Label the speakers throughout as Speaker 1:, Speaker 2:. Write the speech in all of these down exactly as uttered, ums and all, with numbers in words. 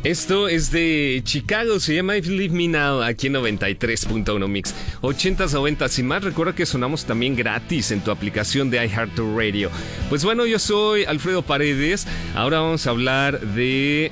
Speaker 1: Esto es de Chicago, se llama If You Leave Me Now, aquí en noventa y tres punto uno Mix. ochentas, noventas y más. Recuerda que sonamos también gratis en tu aplicación de iHeartRadio. Pues bueno, yo soy Alfredo Paredes. Ahora vamos a hablar de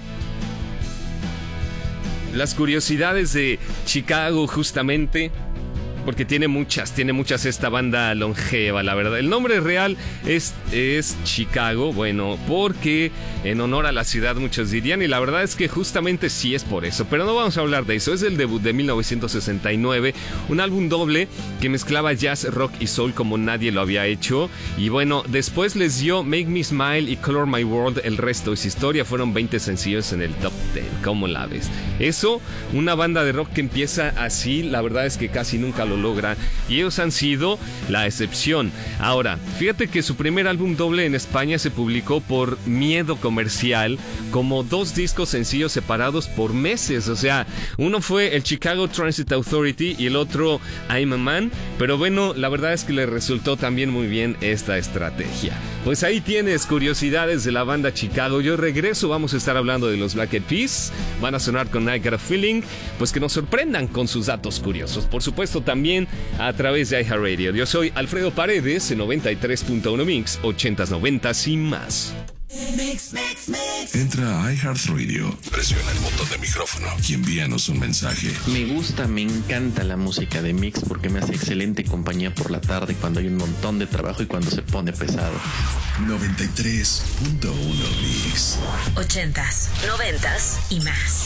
Speaker 1: las curiosidades de Chicago, justamente. Porque tiene muchas, tiene muchas esta banda longeva, la verdad. El nombre real es, es Chicago, bueno, porque en honor a la ciudad muchos dirían, y la verdad es que justamente sí es por eso. Pero no vamos a hablar de eso, es el debut de mil novecientos sesenta y nueve, un álbum doble que mezclaba jazz, rock y soul como nadie lo había hecho. Y bueno, después les dio Make Me Smile y Color My World, el resto es historia. Fueron veinte sencillos en el top diez, ¿cómo la ves? Eso, una banda de rock que empieza así, la verdad es que casi nunca lo logra, y ellos han sido la excepción. Ahora, fíjate que su primer álbum doble en España se publicó por miedo comercial, como dos discos sencillos separados por meses. O sea, uno fue el Chicago Transit Authority y el otro I'm a Man, pero bueno, la verdad es que le resultó también muy bien esta estrategia. Pues ahí tienes curiosidades de la banda Chicago. Yo regreso, vamos a estar hablando de los Black Eyed Peas, van a sonar con I Got a Feeling, pues que nos sorprendan con sus datos curiosos, por supuesto también a través de iHeartRadio. Yo soy Alfredo Paredes en noventa y tres punto uno Mix, ochentas, noventas y más.
Speaker 2: Mix, mix, mix.
Speaker 3: Entra a iHeartRadio, presiona el botón de micrófono y envíanos un mensaje.
Speaker 4: Me gusta, me encanta la música de Mix porque me hace excelente compañía por la tarde cuando hay un montón de trabajo y cuando se pone pesado.
Speaker 3: noventa y tres punto uno Mix.
Speaker 2: Ochentas, noventas y más.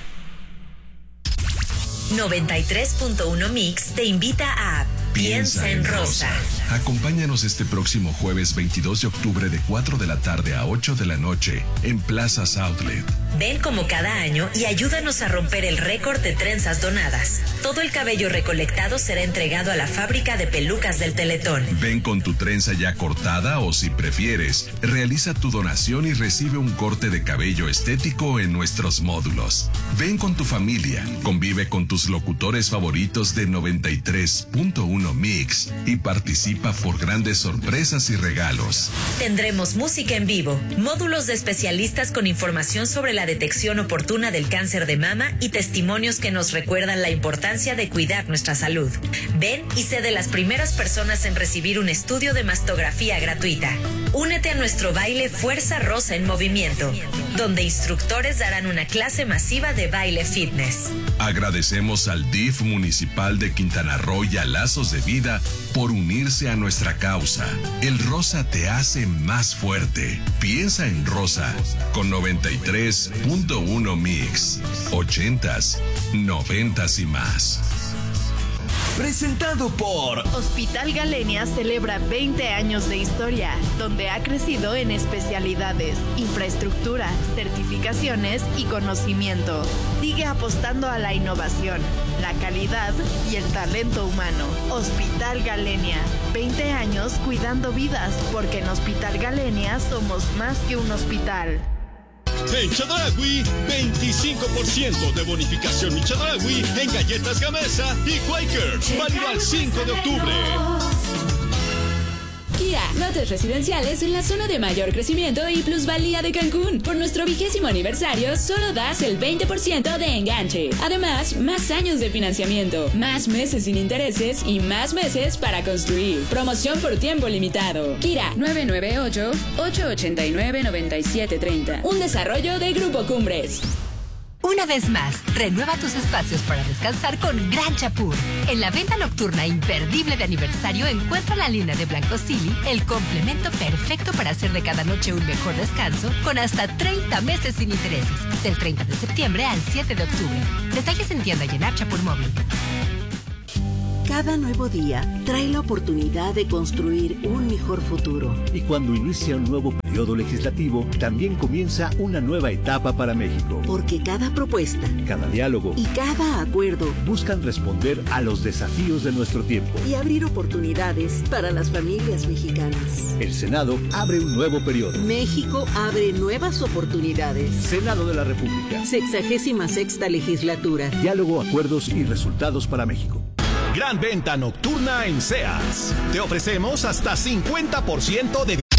Speaker 2: noventa y tres punto uno Mix te invita a Piensa en Rosa.
Speaker 3: Acompáñanos este próximo jueves veintidós de octubre de cuatro de la tarde a ocho de la noche en Plazas Outlet.
Speaker 2: Ven como cada año y ayúdanos a romper el récord de trenzas donadas. Todo el cabello recolectado será entregado a la fábrica de pelucas del Teletón.
Speaker 3: Ven con tu trenza ya cortada o, si prefieres, realiza tu donación y recibe un corte de cabello estético en nuestros módulos. Ven con tu familia, convive con tus locutores favoritos de noventa y tres punto uno Mix y participa por grandes sorpresas y regalos.
Speaker 2: Tendremos música en vivo, módulos de especialistas con información sobre la detección oportuna del cáncer de mama y testimonios que nos recuerdan la importancia de cuidar nuestra salud. Ven y sé de las primeras personas en recibir un estudio de mastografía gratuita. Únete a nuestro baile Fuerza Rosa en Movimiento, donde instructores darán una clase masiva de baile fitness.
Speaker 3: Agradecemos al D I F municipal de Quintana Roo y a Lazos de Vida por unirse a nuestra causa. El rosa te hace más fuerte. Piensa en Rosa con noventa y tres punto uno Mix. Ochentas, noventas y más.
Speaker 5: Presentado por
Speaker 6: Hospital Galenia celebra veinte años de historia, donde ha crecido en especialidades, infraestructura, certificaciones y conocimiento. Sigue apostando a la innovación, la calidad y el talento humano. Hospital Galenia, veinte años cuidando vidas, porque en Hospital Galenia somos más que un hospital.
Speaker 7: En Chedraui, veinticinco por ciento de bonificación en Chedraui en galletas Gamesa y Quaker. Válido al cinco de octubre.
Speaker 8: Kia, lotes residenciales en la zona de mayor crecimiento y plusvalía de Cancún. Por nuestro vigésimo aniversario, solo das el veinte por ciento de enganche. Además, más años de financiamiento, más meses sin intereses y más meses para construir. Promoción por tiempo limitado. Kira, nueve nueve ocho, ocho ocho nueve, nueve siete tres cero. Un desarrollo de Grupo Cumbres.
Speaker 9: Una vez más, renueva tus espacios para descansar con Gran Chapur. En la venta nocturna imperdible de aniversario encuentra la línea de Blanco Silly, el complemento perfecto para hacer de cada noche un mejor descanso, con hasta treinta meses sin intereses, del treinta de septiembre al siete de octubre. Detalles en tienda y en app Chapur Móvil.
Speaker 10: Cada nuevo día trae la oportunidad de construir un mejor futuro.
Speaker 11: Y cuando inicia un nuevo periodo legislativo, también comienza una nueva etapa para México.
Speaker 10: Porque cada propuesta,
Speaker 11: cada diálogo
Speaker 10: y cada acuerdo
Speaker 11: buscan responder a los desafíos de nuestro tiempo
Speaker 10: y abrir oportunidades para las familias mexicanas.
Speaker 11: El Senado abre un nuevo periodo.
Speaker 10: México abre nuevas oportunidades.
Speaker 11: Senado de la República.
Speaker 10: Sexagésima sexta legislatura.
Speaker 11: Diálogo, acuerdos y resultados para México.
Speaker 5: Gran venta nocturna en Sears. Te ofrecemos hasta cincuenta por ciento de